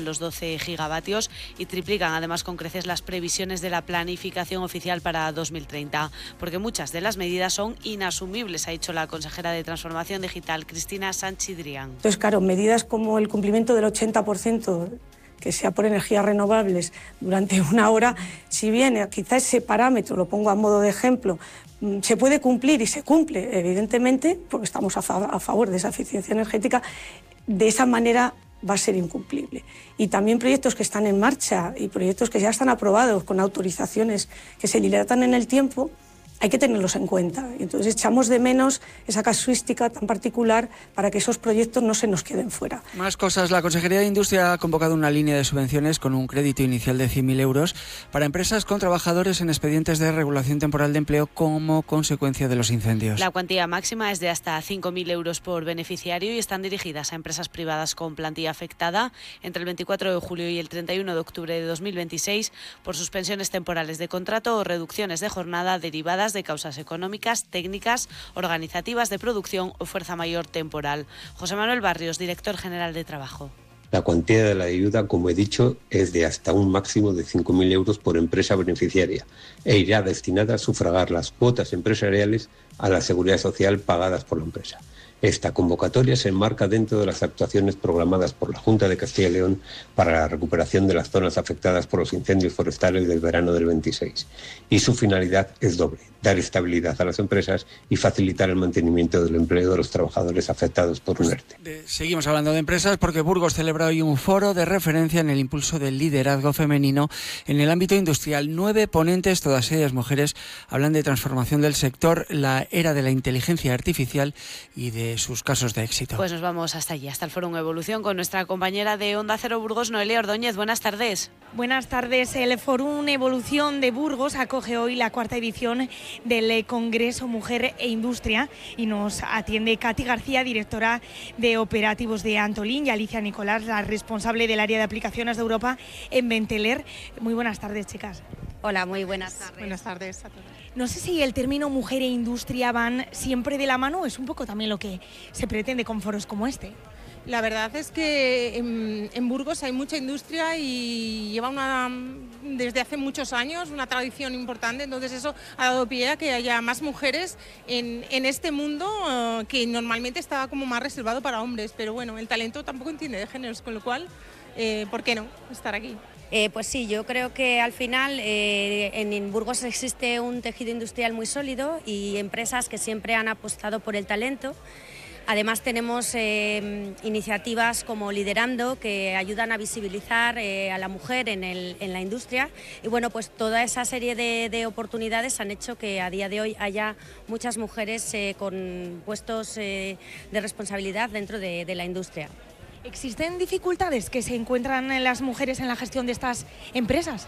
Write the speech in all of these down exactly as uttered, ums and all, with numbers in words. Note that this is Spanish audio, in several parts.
superan los doce gigavatios y triplican además con creces las previsiones de la planificación oficial para dos mil treinta, porque muchas de las medidas son inasumibles, ha dicho la consejera de Transformación Digital, Cristina Sánchez Drián. Entonces, claro, medidas como el cumplimiento del ochenta por ciento que sea por energías renovables durante una hora, si bien quizá ese parámetro, lo pongo a modo de ejemplo, se puede cumplir y se cumple, evidentemente, porque estamos a, fa a favor de esa eficiencia energética, de esa manera va a ser incumplible. Y también proyectos que están en marcha y proyectos que ya están aprobados con autorizaciones que se dilatan en el tiempo, hay que tenerlos en cuenta. Entonces echamos de menos esa casuística tan particular para que esos proyectos no se nos queden fuera. Más cosas. La Consejería de Industria ha convocado una línea de subvenciones con un crédito inicial de cien mil euros para empresas con trabajadores en expedientes de regulación temporal de empleo como consecuencia de los incendios. La cuantía máxima es de hasta cinco mil euros por beneficiario y están dirigidas a empresas privadas con plantilla afectada entre el veinticuatro de julio y el treinta y uno de octubre de dos mil veintiséis por suspensiones temporales de contrato o reducciones de jornada derivadas de causas económicas, técnicas, organizativas, de producción o fuerza mayor temporal. José Manuel Barrios, director general de Trabajo. La cuantía de la ayuda, como he dicho, es de hasta un máximo de cinco mil euros por empresa beneficiaria e irá destinada a sufragar las cuotas empresariales a la seguridad social pagadas por la empresa. Esta convocatoria se enmarca dentro de las actuaciones programadas por la Junta de Castilla y León para la recuperación de las zonas afectadas por los incendios forestales del verano del veintiséis. Y su finalidad es doble: dar estabilidad a las empresas y facilitar el mantenimiento del empleo de los trabajadores afectados por un ERTE. Seguimos hablando de empresas porque Burgos celebra hoy un foro de referencia en el impulso del liderazgo femenino en el ámbito industrial. Nueve ponentes, todas ellas mujeres, hablan de transformación del sector, la era de la inteligencia artificial y de sus casos de éxito. Pues nos vamos hasta allí, hasta el Foro Evolución, con nuestra compañera de Onda Cero Burgos, Noelia Ordóñez. Buenas tardes. Buenas tardes. El Foro Evolución de Burgos acoge hoy la cuarta edición del Congreso Mujer e Industria y nos atiende Katy García, directora de operativos de Antolín, y Alicia Nicolás, la responsable del área de aplicaciones de Europa en Benteler. Muy buenas tardes, chicas. Hola, muy buenas tardes. Buenas tardes a todos. No sé si el término mujer e industria van siempre de la mano, o es un poco también lo que se pretende con foros como este. La verdad es que en, en Burgos hay mucha industria y lleva una, desde hace muchos años una tradición importante, entonces eso ha dado pie a que haya más mujeres en, en este mundo uh, que normalmente estaba como más reservado para hombres, pero bueno, el talento tampoco entiende de géneros, con lo cual, eh, ¿por qué no estar aquí? Eh, pues sí, yo creo que al final eh, en Burgos existe un tejido industrial muy sólido y empresas que siempre han apostado por el talento. Además tenemos eh, iniciativas como Liderando, que ayudan a visibilizar eh, a la mujer en, el, en la industria, y bueno, pues toda esa serie de, de oportunidades han hecho que a día de hoy haya muchas mujeres eh, con puestos eh, de responsabilidad dentro de, de la industria. ¿Existen dificultades que se encuentran las mujeres en la gestión de estas empresas?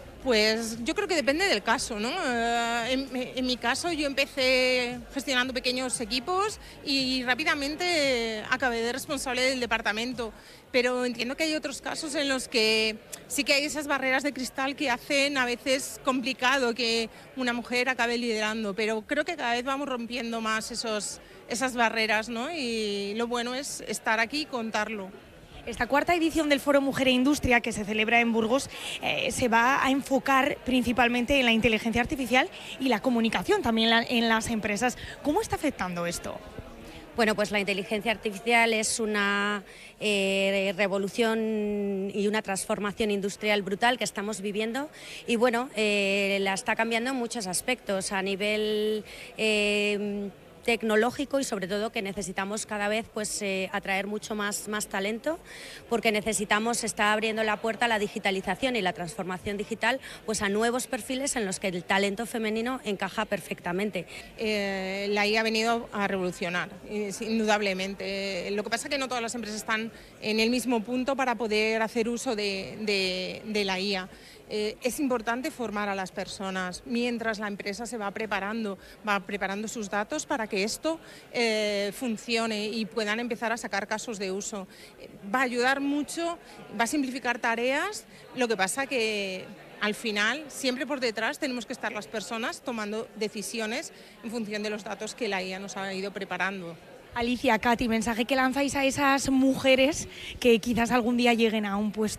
Pues yo creo que depende del caso, ¿no? En, en mi caso yo empecé gestionando pequeños equipos y rápidamente acabé de responsable del departamento, pero entiendo que hay otros casos en los que sí que hay esas barreras de cristal que hacen a veces complicado que una mujer acabe liderando, pero creo que cada vez vamos rompiendo más esos, esas barreras, ¿no? Y lo bueno es estar aquí y contarlo. Esta cuarta edición del Foro Mujer e Industria, que se celebra en Burgos, eh, se va a enfocar principalmente en la inteligencia artificial y la comunicación también la, en las empresas. ¿Cómo está afectando esto? Bueno, pues la inteligencia artificial es una eh, revolución y una transformación industrial brutal que estamos viviendo y bueno, eh, la está cambiando en muchos aspectos a nivel Eh, tecnológico y sobre todo que necesitamos cada vez pues eh, atraer mucho más, más talento, porque necesitamos, está abriendo la puerta a la digitalización y la transformación digital pues a nuevos perfiles en los que el talento femenino encaja perfectamente. Eh, la I A ha venido a revolucionar, indudablemente. Lo que pasa es que no todas las empresas están en el mismo punto para poder hacer uso de, de, de la I A. Eh, es importante formar a las personas mientras la empresa se va preparando, va preparando sus datos para que esto eh, funcione y puedan empezar a sacar casos de uso. Va a ayudar mucho, va a simplificar tareas, lo que pasa que al final siempre por detrás tenemos que estar las personas tomando decisiones en función de los datos que la I A nos ha ido preparando. Alicia, Katy, mensaje que lanzáis a esas mujeres que quizás algún día lleguen a un puesto